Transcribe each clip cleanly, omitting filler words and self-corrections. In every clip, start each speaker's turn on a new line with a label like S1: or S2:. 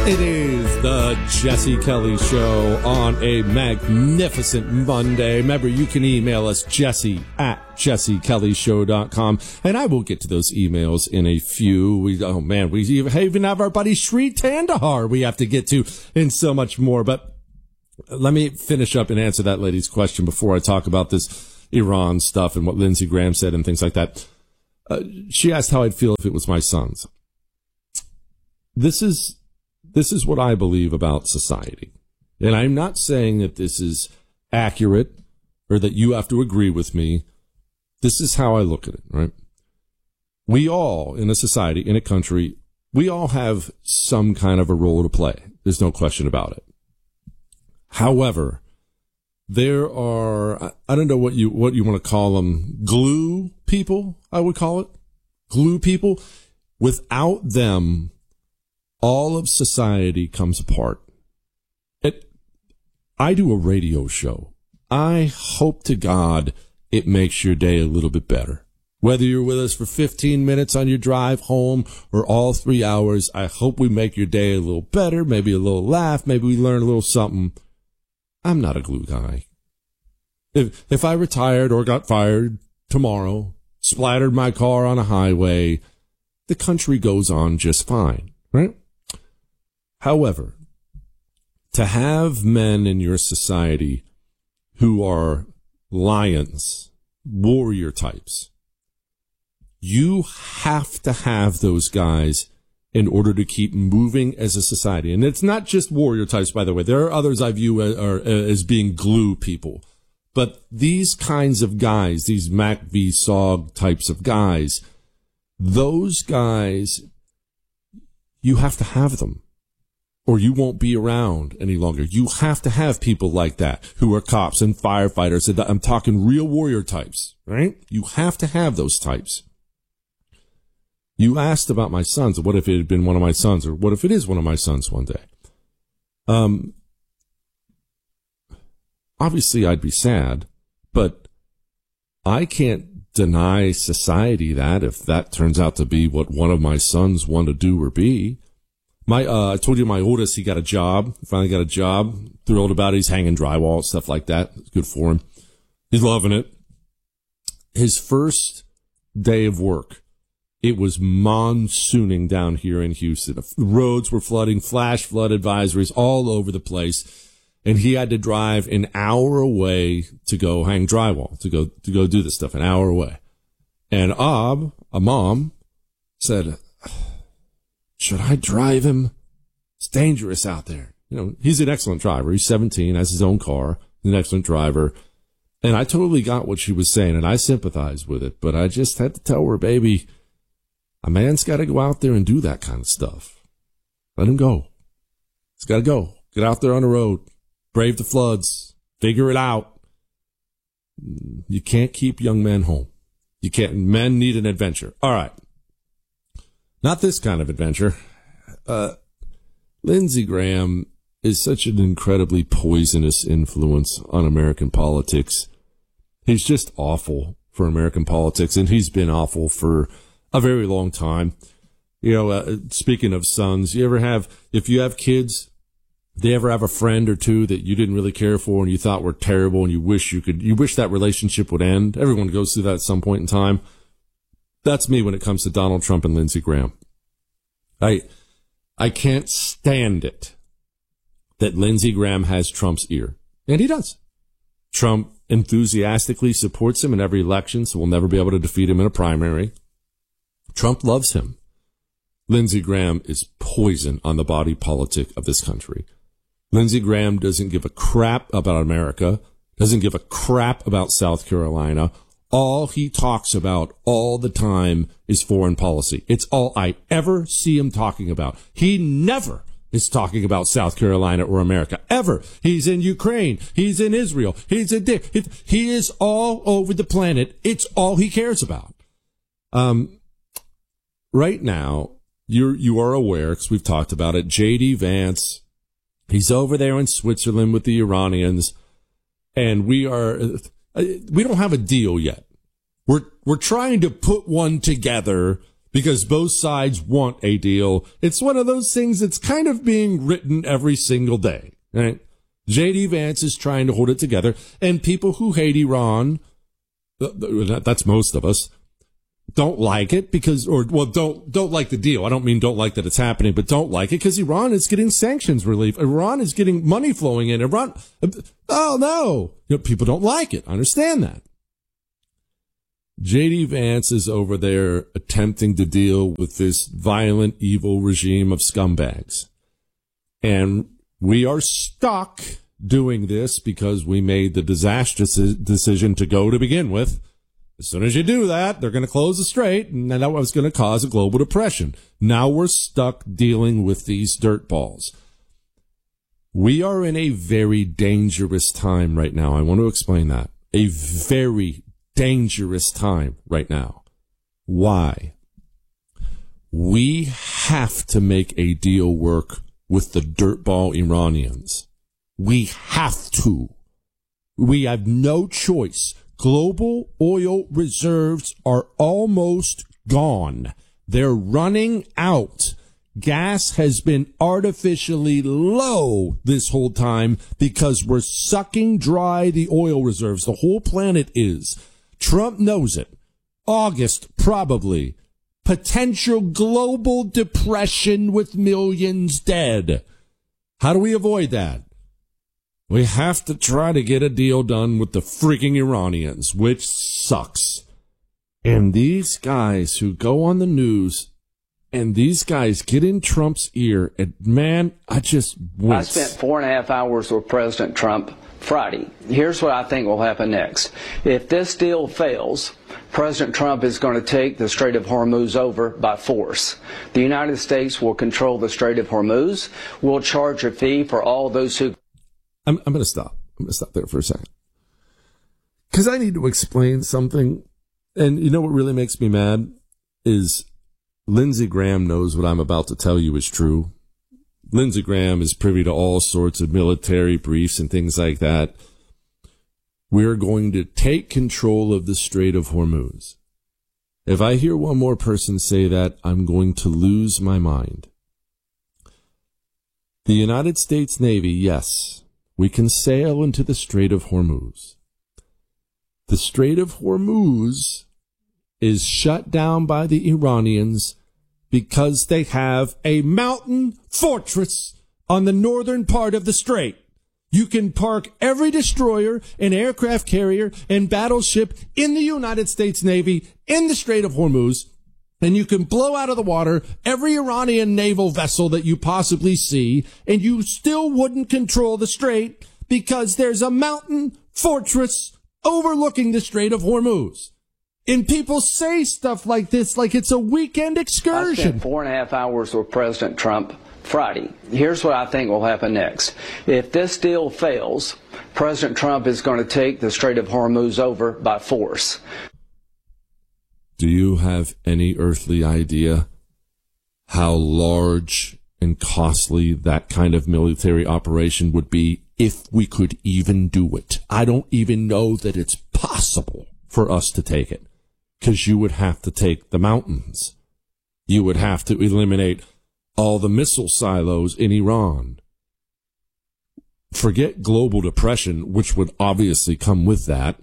S1: It is the Jesse Kelly Show on a magnificent Monday. Remember, you can email us, jesse@jessekellyshow.com, and I will get to those emails in a few. We even have our buddy Sri Tandahar we have to get to, and so much more. But let me finish up and answer that lady's question before I talk about this Iran stuff and what Lindsey Graham said and things like that. She asked how I'd feel if it was my sons. This is what I believe about society. And I'm not saying that this is accurate or that you have to agree with me. This is how I look at it, right? We all, in a society, in a country, we all have some kind of a role to play. There's no question about it. However, there are, I don't know what you want to call them, glue people, I would call it. Glue people. Without them, all of society comes apart. I do a radio show. I hope to God it makes your day a little bit better. Whether you're with us for 15 minutes on your drive home or all 3 hours, I hope we make your day a little better, maybe a little laugh, maybe we learn a little something. I'm not a glue guy. If I retired or got fired tomorrow, splattered my car on a highway, the country goes on just fine, right? However, to have men in your society who are lions, warrior types, you have to have those guys in order to keep moving as a society. And it's not just warrior types, by the way. There are others I view as being glue people. But these kinds of guys, these Mac V. Sog types of guys, those guys, you have to have them, or you won't be around any longer. You have to have people like that who are cops and firefighters. I'm talking real warrior types, right? You have to have those types. You asked about my sons. What if it had been one of my sons, or what if it is one of my sons one day? Obviously, I'd be sad, but I can't deny society that if that turns out to be what one of my sons want to do or be. I told you my oldest, he got a job, finally got a job, thrilled about it. He's hanging drywall, stuff like that. It's good for him. He's loving it. His first day of work, it was monsooning down here in Houston. The roads were flooding, flash flood advisories all over the place. And he had to drive an hour away to go hang drywall, to go do this stuff, an hour away. And a mom, said, should I drive him? It's dangerous out there. You know, he's an excellent driver. He's 17, has his own car. He's an excellent driver. And I totally got what she was saying, and I sympathized with it. But I just had to tell her, baby, a man's got to go out there and do that kind of stuff. Let him go. He's got to go. Get out there on the road. Brave the floods. Figure it out. You can't keep young men home. You can't. Men need an adventure. All right. Not this kind of adventure. Lindsey Graham is such an incredibly poisonous influence on American politics. He's just awful for American politics, and he's been awful for a very long time. You know, speaking of sons, if you have kids, do you ever have a friend or two that you didn't really care for and you thought were terrible and you wish that relationship would end? Everyone goes through that at some point in time. That's me when it comes to Donald Trump and Lindsey Graham. I can't stand it that Lindsey Graham has Trump's ear. And he does. Trump enthusiastically supports him in every election, so we'll never be able to defeat him in a primary. Trump loves him. Lindsey Graham is poison on the body politic of this country. Lindsey Graham doesn't give a crap about America, doesn't give a crap about South Carolina. All he talks about all the time is foreign policy. It's all I ever see him talking about. He never is talking about South Carolina or America, ever. He's in Ukraine. He's in Israel. He is all over the planet. It's all he cares about. Right now, you are aware, because we've talked about it, J.D. Vance, he's over there in Switzerland with the Iranians, and we don't have a deal yet. We're trying to put one together because both sides want a deal. It's one of those things that's kind of being written every single day, right? J.D. Vance is trying to hold it together, and people who hate Iran, that's most of us, don't like it because, don't like the deal. I don't mean don't like that it's happening, but don't like it because Iran is getting sanctions relief. Iran is getting money flowing in. Oh no, people don't like it. I understand that. J.D. Vance is over there attempting to deal with this violent, evil regime of scumbags. And we are stuck doing this because we made the disastrous decision to go to begin with. As soon as you do that, they're going to close the strait, and that was going to cause a global depression. Now we're stuck dealing with these dirtballs. We are in a very dangerous time right now. I want to explain that. A very dangerous time right now. Why? We have to make a deal work with the dirtball Iranians. We have to. We have no choice. Global oil reserves are almost gone. They're running out. Gas has been artificially low this whole time because we're sucking dry the oil reserves. The whole planet is. Trump knows it. August, probably. Potential global depression with millions dead. How do we avoid that? We have to try to get a deal done with the freaking Iranians, which sucks. And these guys who go on the news and these guys get in Trump's ear, and man, I just wince.
S2: I spent 4.5 hours with President Trump Friday. Here's what I think will happen next. If this deal fails, President Trump is going to take the Strait of Hormuz over by force. The United States will control the Strait of Hormuz. We'll charge a fee for all those who...
S1: I'm going to stop. I'm going to stop there for a second. Because I need to explain something. And you know what really makes me mad is Lindsey Graham knows what I'm about to tell you is true. Lindsey Graham is privy to all sorts of military briefs and things like that. We're going to take control of the Strait of Hormuz. If I hear one more person say that, I'm going to lose my mind. The United States Navy, yes, we can sail into the Strait of Hormuz. The Strait of Hormuz is shut down by the Iranians because they have a mountain fortress on the northern part of the strait. You can park every destroyer and aircraft carrier and battleship in the United States Navy in the Strait of Hormuz, and you can blow out of the water every Iranian naval vessel that you possibly see, and you still wouldn't control the strait because there's a mountain fortress overlooking the Strait of Hormuz. And people say stuff like this like it's a weekend excursion.
S2: I spent 4.5 hours with President Trump Friday. Here's what I think will happen next. If this deal fails, President Trump is going to take the Strait of Hormuz over by force.
S1: Do you have any earthly idea how large and costly that kind of military operation would be if we could even do it? I don't even know that it's possible for us to take it, because you would have to take the mountains. You would have to eliminate all the missile silos in Iran. Forget global depression, which would obviously come with that.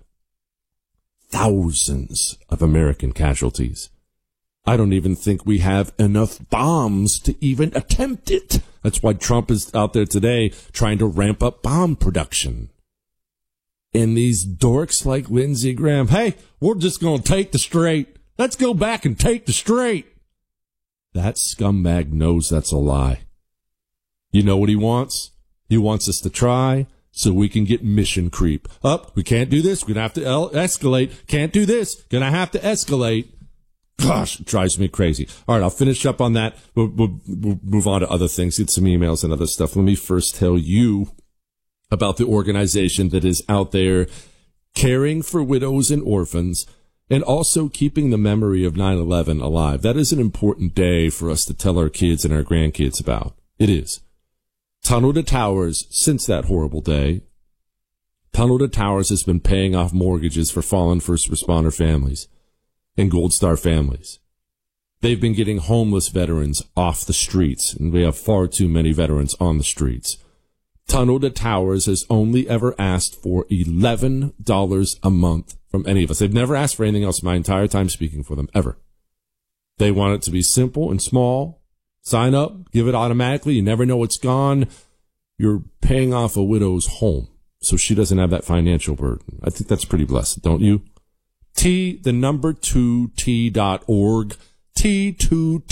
S1: Thousands of American casualties. I don't even think we have enough bombs to even attempt it. That's why Trump is out there today trying to ramp up bomb production. And these dorks like Lindsey Graham, hey, we're just going to take the strait. Let's go back and take the strait. That scumbag knows that's a lie. You know what he wants? He wants us to try so we can get mission creep. We can't do this. We're going to have to escalate. Can't do this. Going to have to escalate. Gosh, it drives me crazy. All right, I'll finish up on that. We'll move on to other things, get some emails and other stuff. Let me first tell you about the organization that is out there caring for widows and orphans and also keeping the memory of 9/11 alive. That is an important day for us to tell our kids and our grandkids about. It is. Tunnel to Towers, since that horrible day, Tunnel to Towers has been paying off mortgages for fallen first responder families and Gold Star families. They've been getting homeless veterans off the streets, and we have far too many veterans on the streets. Tunnel to Towers has only ever asked for $11 a month from any of us. They've never asked for anything else my entire time speaking for them, ever. They want it to be simple and small. Sign up, give it automatically. You never know what's gone. You're paying off a widow's home, so she doesn't have that financial burden. I think that's pretty blessed, don't you? T2T.org. T2T.